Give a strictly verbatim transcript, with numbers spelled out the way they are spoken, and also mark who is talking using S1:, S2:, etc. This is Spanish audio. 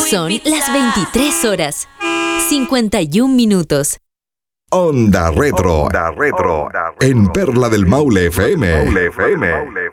S1: Son las veintitrés horas, cincuenta y un minutos.
S2: Onda Retro. Onda Retro. En Perla del Maule F M. Maule F M.